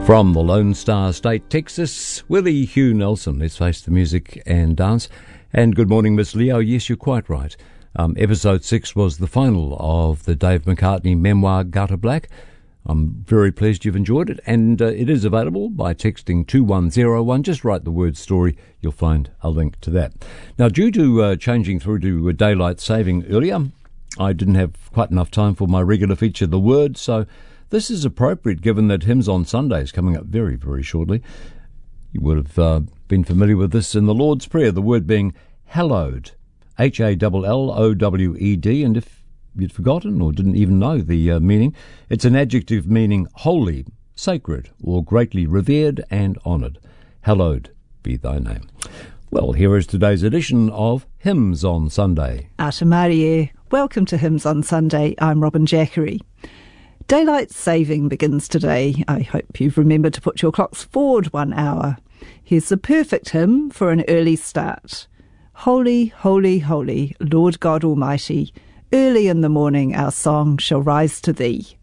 From the Lone Star State, Texas, Willie Hugh Nelson. Let's face the music and dance. And good morning, Miss Leo. Yes, you're quite right. Episode 6 was the final of the Dave McCartney memoir, Gutter Black. I'm very pleased you've enjoyed it, and it is available by texting 2101. Just write the word story. You'll find a link to that. Now, due to changing through to daylight saving earlier, I didn't have quite enough time for my regular feature, The Word, so this is appropriate given that Hymns on Sunday is coming up very, very shortly. You would have been familiar with this in the Lord's Prayer, the word being hallowed, Hallowed, and if you'd forgotten or didn't even know the meaning, it's an adjective meaning holy, sacred, or greatly revered and honoured. Hallowed be thy name. Well, here is today's edition of Hymns on Sunday. Ata Marie, welcome to Hymns on Sunday. I'm Robin Jackery. Daylight saving begins today. I hope you've remembered to put your clocks forward 1 hour. Here's the perfect hymn for an early start. Holy, holy, holy, Lord God Almighty, early in the morning our song shall rise to thee.